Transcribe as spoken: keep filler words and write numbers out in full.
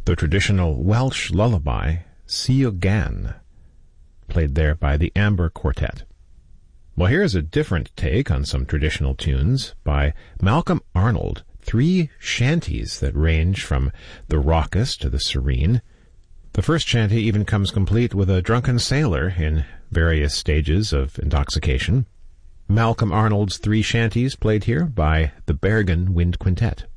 the traditional Welsh lullaby, Sia Gan, played there by the Amber Quartet. Well, here's a different take on some traditional tunes by Malcolm Arnold, three shanties that range from the raucous to the serene. The first shanty even comes complete with a drunken sailor in various stages of intoxication. Malcolm Arnold's three shanties played here by the Bergen Wind Quintet.